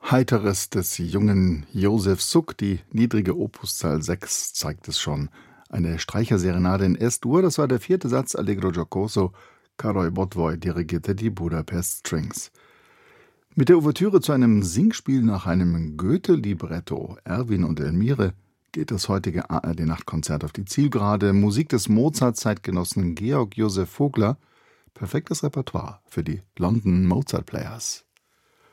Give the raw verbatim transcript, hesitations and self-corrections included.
Heiteres des jungen Josef Suk, die niedrige Opuszahl sechs, zeigt es schon. Eine Streicherserenade in S-Dur, das war der vierte Satz, Allegro giocoso. Károly Botwoy dirigierte die Budapest Strings. Mit der Ouvertüre zu einem Singspiel nach einem Goethe-Libretto, Erwin und Elmire, geht das heutige A R D-Nachtkonzert auf die Zielgerade. Musik des Mozart-Zeitgenossen Georg Joseph Vogler. Perfektes Repertoire für die London Mozart Players.